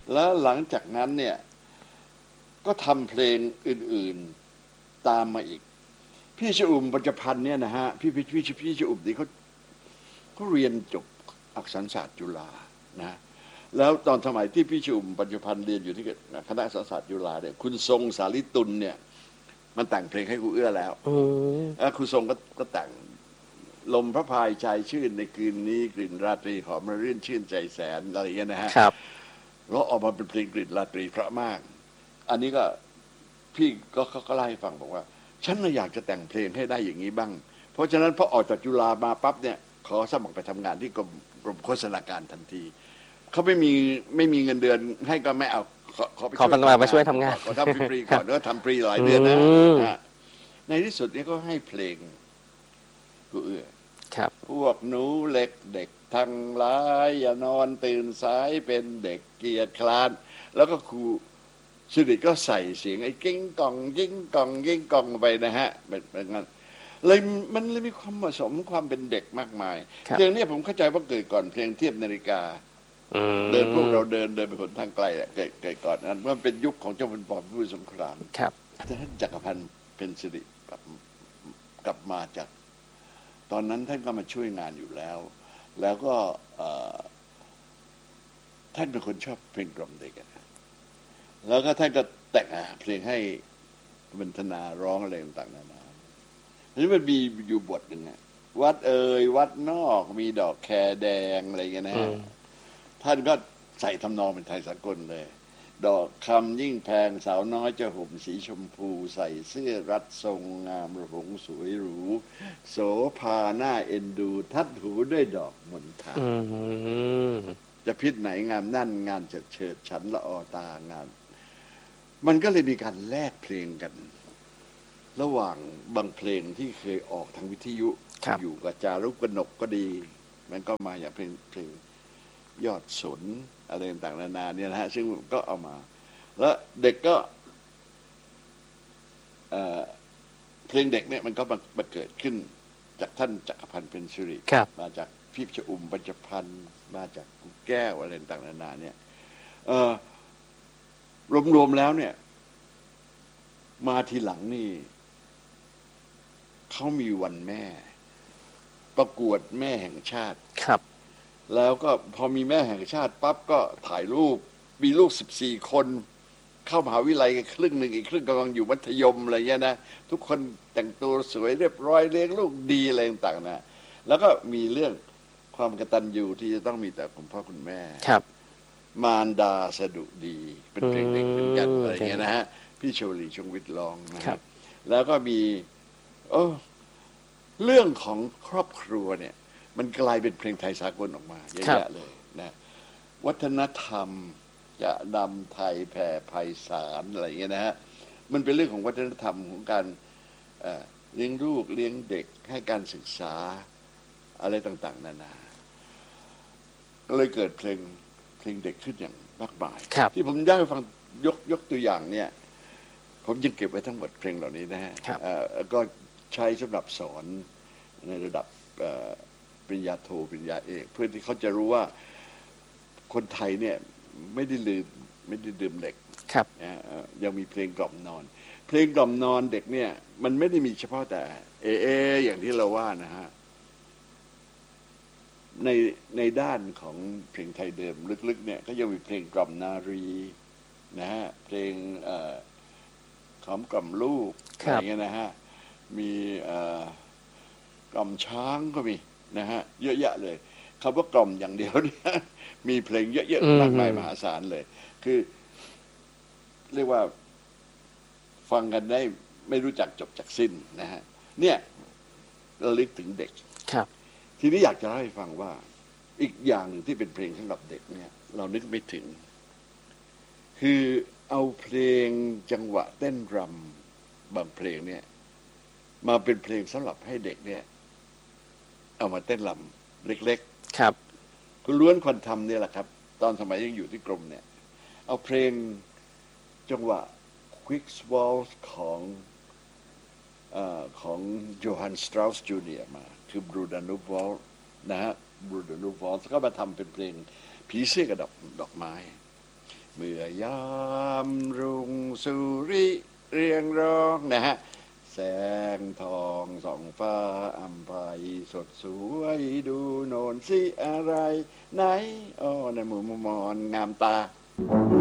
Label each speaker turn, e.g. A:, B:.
A: แล้วหลังจากนั้นเนี่ยก็ทำเพลงอื่นๆตามมาอีกพี่ชอุ่มปัญจพันธ์เนี่ยนะฮะพี่ชอุ่มนี่เขาเรียนจบอักษรศาสตร์จุฬานะแล้วตอนสมัยที่พี่ชอุ่มปัญจพันธ์เรียนอยู่ที่คณะอักษรศาสตร์จุฬาเนี่ยคุณทรงสาลิตุลเนี่ยมันแต่งเพลงให้ครูเอื้อแล้วแล้วครูทรงก็แต่งลมพระพายชายชื่นในคืนนี้กลิ่นราตรีหอมระรื่นชื่นใจแสนอะไรอย่างเงี้ยนะฮะแล้วออกมาเป็นเพลงกลิ่นราตรีเพราะมากอันนี้ก็พี่ก็เขาเล่าให้ฟังบอกว่าฉันน่ะอยากจะแต่งเพลงให้ได้อย่างนี้บ้างเพราะฉะนั้นพอออกจากจุฬามาปั๊บเนี่ยขอสมัครไปทำงานที่กรมโฆษณาการทันทีเขาไม่มีเงินเดือนให้ก็ไม่เอาขอไปช่วยทำงานขอทำฟรีก่อนแล้วทำฟรีหลายเดือนนะในที่สุดนี่ก็ให้เพลงกูเอื้อพวกหนูเล็กเด็กทั้งหลายอย่านอนตื่นสายเป็นเด็กเกียจคร้านแล้วก็ครูสุริตก็ใส่เสียงไอ้กิ้งกองกิ้งกองกิ้งกองไปนะฮะเป็นงั้นเลยมันเลยมีความผสมความเป็นเด็กมากมายเพลงนี้ผมเข้าใจว่าเกิดก่อนเพลงเทียบนาฬิกาเดินพวกเราเดินไปหนทางไกลเกิดก่อนนั้นมันเป็นยุคของเจ้าพลปพิบูลสงครามท่านจักรพันธ์เพ็ญสิริกลับมาจากตอนนั้นท่านก็มาช่วยงานอยู่แล้วก็ท่านเป็นคนชอบเพลงกล่อมเด็กแล้วก็ท่านก็แต่งเพลงให้บรรณนาร้องอะไรต่างๆนานาทีนี้มันมีอยู่บทหนึ่งวัดวัดนอกมีดอกแคแดงอะไรเงี้ยนะท่านก็ใส่ทำนองเป็นไทยสากลเลยดอกคำยิ่งแพงสาวน้อยจะห่มสีชมพูใส่เสื้อรัดทรงงามระหงสวยหรูโสภาหน้าเอ็นดูทัดหูด้วยดอกมณฑาจะพิษไหนงามนั่นงานเฉิดฉันละออตางานมันก็เลยมีการแลกเพลงกันระหว่างบางเพลงที่เคยออกทางวิทยุอยู่กับจารุกกนกก็ดีมันก็มาอย่างเพลงยอดสนอะไรต่างๆนานาเนี่ยนะฮะซึ่งก็เอามาแล้วเด็กก็เพลงเด็กเนี่ยมันก็มาเกิดขึ้นจากท่านจักรพันธ์เพ็ญสิริมาจากพี่ชอุ่มปัญจพันธ์มาจากกุแก้วอะไรต่างๆนานาเนี่ยรวมๆแล้วเนี่ยมาทีหลังนี่เขามีวันแม่ประกวดแม่แห่งชาติแล้วก็พอมีแม่แห่งชาติปั๊บก็ถ่ายรูปมีลูก14 คนเข้ามหาวิทยาลัยครึ่งหนึ่งอีกครึ่งกำลังอยู่มัธยมอะไรเงี้ยนะทุกคนแต่งตัวสวยเรียบร้อยเลี้ยงลูกดีอะไรต่างๆนะแล้วก็มีเรื่องความกตัญญูที่จะต้องมีแต่คุณพ่อคุณแม่มารดาสดุดีเป็นเพลงเด็กเหมือนกันอะไรเงี้ยนะฮะพี่โชลีชงวิทย์ร้องนะครับแล้วก็มีเรื่องของครอบครัวเนี่ยมันกลายเป็นเพลงไทยสากลออกมาเยอะแยะเลยนะวัฒนธรรมจะนำไทยแผ่ไพศาลอะไรอย่างเงี้ยนะฮะมันเป็นเรื่องของวัฒนธรรมของการเลี้ยงลูกเลี้ยงเด็กให้การศึกษาอะไรต่างๆนานาก็เลยเกิดเพลงเด็กขึ้นอย่างมากมายที่ผมได้ฟังยกตัวอย่างเนี่ยผมยังเก็บไว้ทั้งหมดเพลงเหล่านี้นะฮะก็ใช้สำหรับสอนในระดับปริญญาโทปริญญาเอกเพื่อที่เขาจะรู้ว่าคนไทยเนี่ยไม่ได้ดื่มเหล็กยังมีเพลงกล่อมนอนเพลงกล่อมนอนเด็กเนี่ยมันไม่ได้มีเฉพาะแต่อย่างที่เราว่านะฮะในด้านของเพลงไทยเดิมลึกๆเนี่ยก็ยังมีเพลงกล่อมนารีนะฮะเพลงขอมกล่อมลูกอะไรเงี้ยนะฮะมีกล่อมช้างก็มีนะฮะเยอะแยะเลยคำว่ากล่อมอย่างเดียวเนี่ยมีเพลงเยอะๆมากมายมหาศาลเลยคือเรียกว่าฟังกันได้ไม่รู้จักจบจากสิ้นนะฮะเนี่ยระลึกถึงเด็กทีนี้อยากจะให้ฟังว่าอีกอย่างหนึ่งที่เป็นเพลงสำหรับเด็กเนี่ยเรานึกไม่ถึงคือเอาเพลงจังหวะเต้นรำบางเพลงเนี่ยมาเป็นเพลงสำหรับให้เด็กเนี่ยเอามาเต้นรำเล็กๆครับคุณล้วนควันธรรมเนี่ยแหละครับตอนสมัยยังอยู่ที่กรมเนี่ยเอาเพลงจังหวะ Quick Waltz ของโยฮันสตราสจูเนียร์มาคือบรูดานูวอลนะฮะบรูดานูวอลก็มาทำเป็นเพลงผีเสื้อกับดอกไม้เมื่อยามรุ่งสุริเรียงร้องนะฮะแสงทองส่องฟ้าอำไพสดสวยดูโนนสิอะไรไหนอ้อในหมู่มอนงามตา